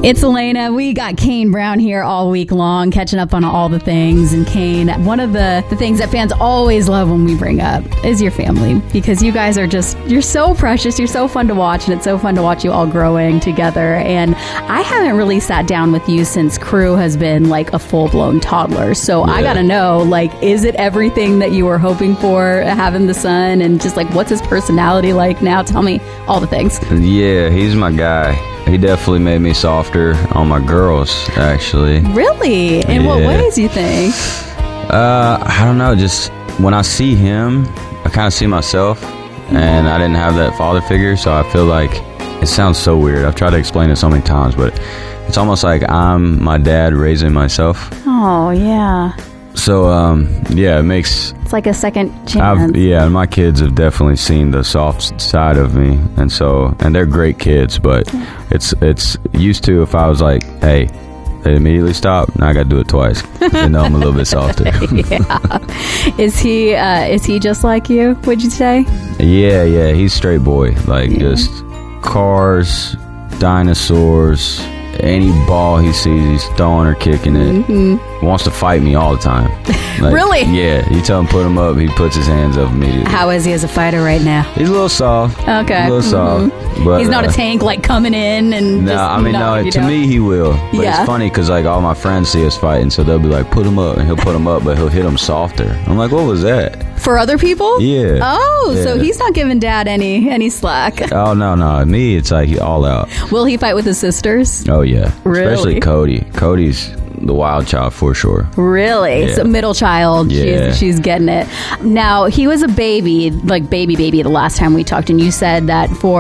It's Elena. We got Kane Brown here all week long, catching up on all the things. And Kane, one of the things that fans always love when we bring up is your family, because you guys are you're so precious. You're so fun to watch, and it's so fun to watch you all growing together. And I haven't really sat down with you since Crew has been like a full-blown toddler. So yeah. I got to know, like, is it everything that you were hoping for, having the son, and just like, what's his personality like now? Tell me all the things. Yeah, he's my guy. He definitely made me softer on my girls, actually. Really? In what ways, you think? I don't know. Just when I see him, I kind of see myself. And I didn't have that father figure, so I feel like it sounds so weird. I've tried to explain it so many times, but it's almost like I'm my dad raising myself. Oh, yeah. So, yeah, it makes... It's like a second chance. My kids have definitely seen the soft side of me, and they're great kids, but it's used to if I was like, hey, they immediately stop, now I got to do it twice. They know I'm a little bit softer. Yeah. Is he just like you, would you say? Yeah, he's straight boy. Like, just cars, dinosaurs... Any ball he sees, he's throwing or kicking it. Mm-hmm. Wants to fight me all the time. Like, really? Yeah. You tell him put him up, he puts his hands up immediately. How is he as a fighter right now? He's a little soft. Okay. A little soft. But he's not a tank, like, coming in and to me he will. But it's funny because, like, all my friends see us fighting, so they'll be like, put him up, and he'll put him up, but he'll hit him softer. I'm like, what was that? For other people? Yeah. Oh, yeah. So he's not giving Dad any slack. Oh, no. Me, it's like all out. Will he fight with his sisters? Oh, yeah. Really? Especially Cody. Cody's the wild child for sure. Really? Yeah. So middle child. Yeah. She's getting it. Now, he was a baby, like baby the last time we talked, and you said that for